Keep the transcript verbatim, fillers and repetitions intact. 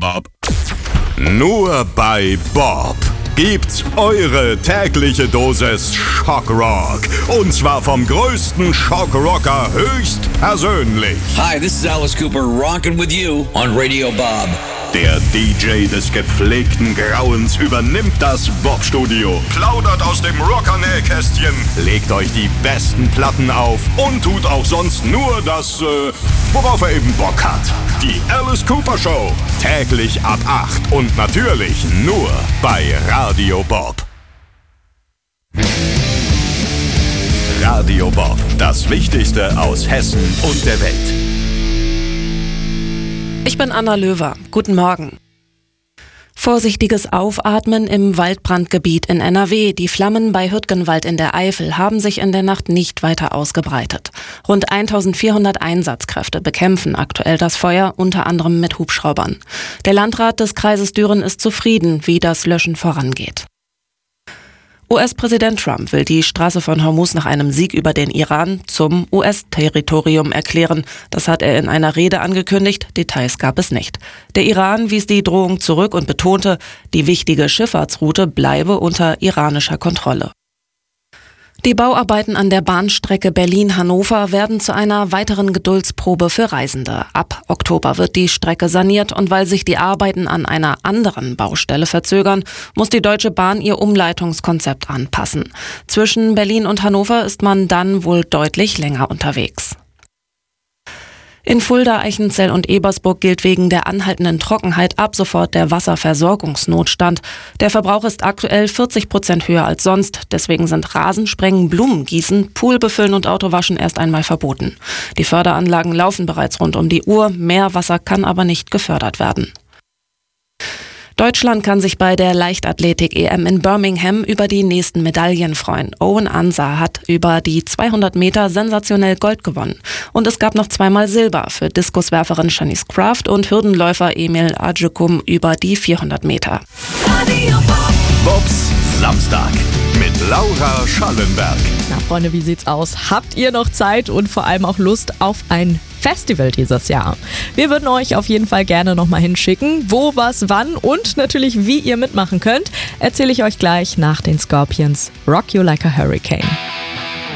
Bob. Nur bei Bob gibt's eure tägliche Dosis Schockrock. Und zwar vom größten Schockrocker höchstpersönlich. Hi, this is Alice Cooper, rockin' with you on Radio Bob. Der D J des gepflegten Grauens übernimmt das Bob-Studio, plaudert aus dem Rocker-Nähkästchen, legt euch die besten Platten auf und tut auch sonst nur das, äh, worauf er eben Bock hat. Die Alice Cooper Show, täglich ab acht und natürlich nur bei Radio Bob. Radio Bob, das Wichtigste aus Hessen und der Welt. Ich bin Anna Löwer. Guten Morgen. Vorsichtiges Aufatmen im Waldbrandgebiet in N R W. Die Flammen bei Hürtgenwald in der Eifel haben sich in der Nacht nicht weiter ausgebreitet. Rund eintausendvierhundert Einsatzkräfte bekämpfen aktuell das Feuer, unter anderem mit Hubschraubern. Der Landrat des Kreises Düren ist zufrieden, wie das Löschen vorangeht. U S-Präsident Trump will die Straße von Hormuz nach einem Sieg über den Iran zum U S-Territorium erklären. Das hat er in einer Rede angekündigt, Details gab es nicht. Der Iran wies die Drohung zurück und betonte, die wichtige Schifffahrtsroute bleibe unter iranischer Kontrolle. Die Bauarbeiten an der Bahnstrecke Berlin-Hannover werden zu einer weiteren Geduldsprobe für Reisende. Ab Oktober wird die Strecke saniert und weil sich die Arbeiten an einer anderen Baustelle verzögern, muss die Deutsche Bahn ihr Umleitungskonzept anpassen. Zwischen Berlin und Hannover ist man dann wohl deutlich länger unterwegs. In Fulda, Eichenzell und Ebersburg gilt wegen der anhaltenden Trockenheit ab sofort der Wasserversorgungsnotstand. Der Verbrauch ist aktuell vierzig Prozent höher als sonst. Deswegen sind Rasensprengen, Blumengießen, Pool befüllen und Autowaschen erst einmal verboten. Die Förderanlagen laufen bereits rund um die Uhr. Mehr Wasser kann aber nicht gefördert werden. Deutschland kann sich bei der Leichtathletik-E M in Birmingham über die nächsten Medaillen freuen. Owen Ansah hat über die zweihundert Meter sensationell Gold gewonnen. Und es gab noch zweimal Silber für Diskuswerferin Shanice Kraft und Hürdenläufer Emil Ajukum über die vierhundert Meter. Bobs Samstag mit Laura Schallenberg. Na Freunde, wie sieht's aus? Habt ihr noch Zeit und vor allem auch Lust auf ein Festival dieses Jahr? Wir würden euch auf jeden Fall gerne nochmal hinschicken. Wo, was, wann und natürlich wie ihr mitmachen könnt, erzähle ich euch gleich nach den Scorpions Rock You Like a Hurricane.